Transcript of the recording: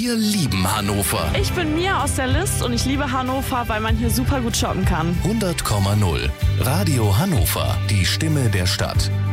Wir lieben Hannover. Ich bin Mia aus der List und ich liebe Hannover, weil man hier super gut shoppen kann. 100,0 Radio Hannover. Die Stimme der Stadt.